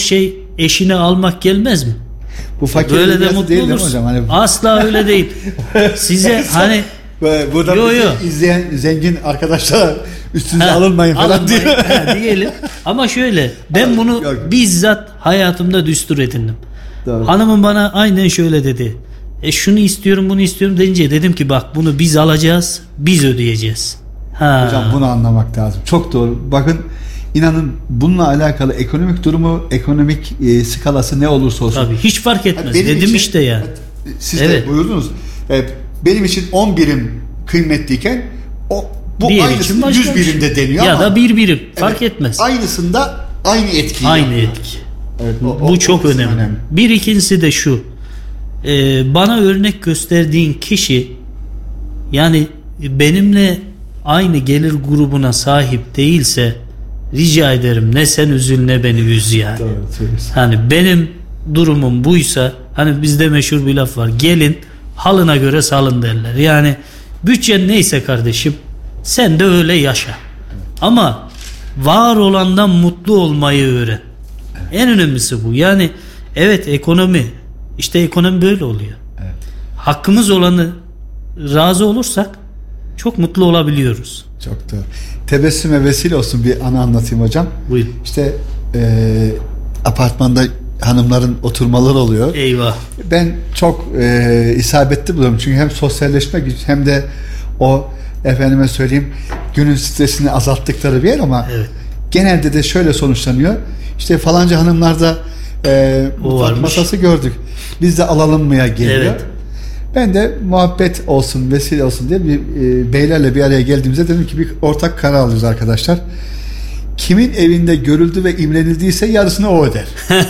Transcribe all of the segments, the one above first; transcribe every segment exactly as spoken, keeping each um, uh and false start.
şey eşine almak gelmez mi? Bu fakir böyle de mutlu değil olursun. Hocam? Hani... Asla öyle değil. Size hani buradan yo, yo. izleyen zengin arkadaşlar üstünüze alınmayın falan diye. diyelim. Ama şöyle, ben bunu Yok. bizzat hayatımda düstur edindim. Doğru. Hanımım bana aynen şöyle dedi. E şunu istiyorum, bunu istiyorum deyince dedim ki bak bunu biz alacağız, biz ödeyeceğiz. Ha. Hocam bunu anlamak lazım. Çok doğru. Bakın inanın bununla alakalı ekonomik durumu, ekonomik e, skalası ne olursa olsun. Tabii hiç fark etmez. Benim dedim için, işte yani. Siz evet. de buyurdunuz. E, benim için on birim kıymetliyken o bu bir aynısı yüz birimde deniyor ya ama da bir birim fark evet, etmez. Aynısında aynı etki. Aynı etki. Evet, o, bu o, çok o önemli. önemli. Bir ikincisi de şu. Ee, bana örnek gösterdiğin kişi yani benimle aynı gelir grubuna sahip değilse rica ederim ne sen üzül ne beni üz yani. Doğru, hani benim durumum buysa hani bizde meşhur bir laf var. Gelin halına göre salın derler. Yani bütçen neyse kardeşim sen de öyle yaşa. Evet. Ama var olandan mutlu olmayı öğren. Evet. En önemlisi bu. Yani evet ekonomi işte ekonomi böyle oluyor. Evet. Hakkımız olanı razı olursak çok mutlu olabiliyoruz. Çok doğru. Tebessüme vesile olsun bir anı anlatayım hocam. Buyurun. İşte e, apartmanda hanımların oturmaları oluyor. Eyvah. Ben çok e, isabetli buluyorum. Çünkü hem sosyalleşmek için hem de o efendime söyleyeyim günün stresini azalttıkları bir yer ama evet. Genelde de şöyle sonuçlanıyor. İşte falanca hanımlarda e, mutfak masası gördük. Biz de alalım mıya geliyor. Evet. Ben de muhabbet olsun, vesile olsun diye bir e, beylerle bir araya geldiğimizde dedim ki bir ortak karar alıyoruz arkadaşlar. Kimin evinde görüldü ve imrenildiyse yarısını o öder.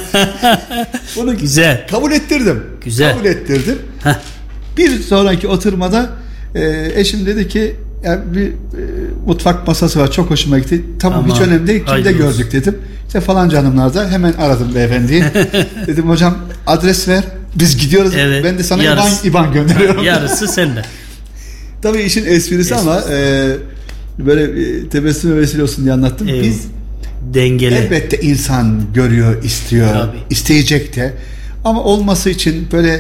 Bunu güzel. Kabul ettirdim. Güzel. Kabul ettirdim. Bir sonraki oturmada e, eşim dedi ki yani bir e, mutfak masası var çok hoşuma gitti. Tamam, tamam. Hiç önemli değil. Kimde gördük dedim. İşte falanca hanımlarda hemen aradım beyefendiyi. Dedim hocam adres ver. Biz gidiyoruz. Evet, ben de sana yarısı, İban, İban gönderiyorum. Yarısı sende. Tabii işin esprisi, esprisi. ama e, böyle e, tebessüme vesile olsun diye anlattım. Evet. Biz dengeli. Elbette insan görüyor, istiyor, tabii. isteyecek de. Ama olması için böyle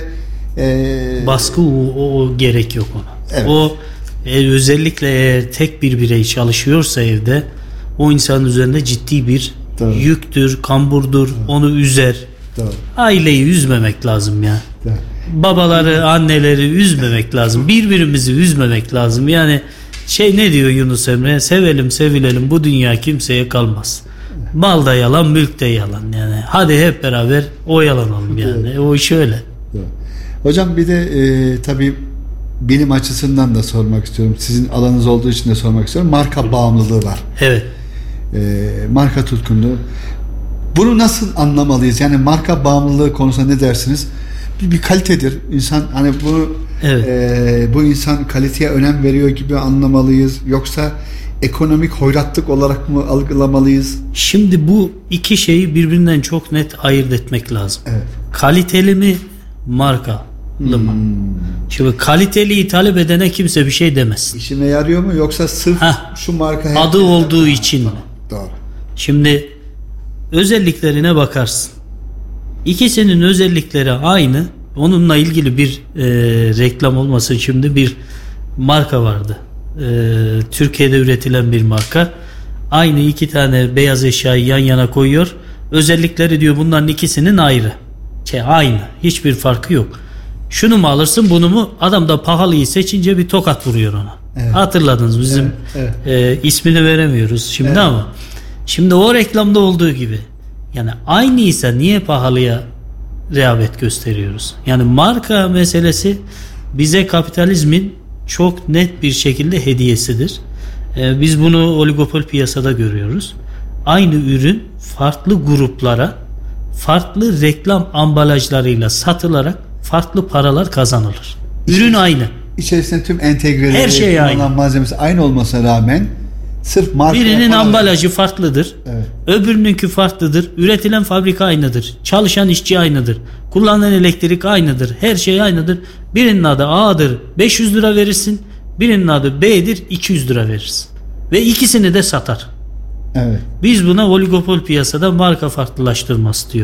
e, baskı o, o gerek yok ona. Evet. O e, özellikle eğer tek bir birey çalışıyorsa evde o insanın üzerinde ciddi bir Doğru. yüktür, kamburdur, Doğru. onu üzer. Doğru. Aileyi üzmemek lazım ya. Doğru. Babaları, anneleri üzmemek lazım. Birbirimizi üzmemek lazım. Yani şey ne diyor Yunus Emre? Sevelim, sevilelim. Bu dünya kimseye kalmaz. Mal da yalan, mülk de yalan. Yani hadi hep beraber oyalanalım yani. Doğru. O iş öyle. Doğru. Hocam bir de e, tabii bilim açısından da sormak istiyorum. Sizin alanınız olduğu için de sormak istiyorum. Marka bağımlılığı var. Evet. E, marka tutkunluğu. Bunu nasıl anlamalıyız? Yani marka bağımlılığı konusunda ne dersiniz? Bir, bir kalitedir. İnsan hani bunu evet. e, bu insan kaliteye önem veriyor gibi anlamalıyız. Yoksa ekonomik hoyratlık olarak mı algılamalıyız? Şimdi bu iki şeyi birbirinden çok net ayırt etmek lazım. Evet. Kaliteli mi, markalı hmm. mı? Şimdi kaliteliyi talep edene kimse bir şey demez. İşime yarıyor mu yoksa sırf Heh, şu marka adı olduğu için mi? Doğru. Şimdi özelliklerine bakarsın. İkisinin özellikleri aynı. Onunla ilgili bir e, reklam olmasın şimdi bir marka vardı. E, Türkiye'de üretilen bir marka. Aynı iki tane beyaz eşyayı yan yana koyuyor. Özellikleri diyor bunların ikisinin ayrı. Şey, aynı. Hiçbir farkı yok. Şunu mu alırsın bunu mu? Adam da pahalıyı seçince bir tokat vuruyor ona. Evet. Hatırladınız bizim evet, evet. E, ismini veremiyoruz şimdi evet. ama şimdi o reklamda olduğu gibi yani aynıysa niye pahalıya rağbet gösteriyoruz? Yani marka meselesi bize kapitalizmin çok net bir şekilde hediyesidir. Ee, biz bunu oligopol piyasada görüyoruz. Aynı ürün farklı gruplara farklı reklam ambalajlarıyla satılarak farklı paralar kazanılır. Ürün aynı. İçerisinde tüm entegreleri, her şey aynı. Malzemesi aynı olmasına rağmen sırf marka birinin ambalajı farklıdır. Evet. Öbürününki farklıdır. Üretilen fabrika aynıdır. Çalışan işçi aynıdır. Kullanılan elektrik aynıdır. Her şey aynıdır. Birinin adı A'dır. beş yüz lira verirsin. Birinin adı B'dir. iki yüz lira verirsin. Ve ikisini de satar. Evet. Biz buna oligopol piyasada marka farklılaştırması diyoruz.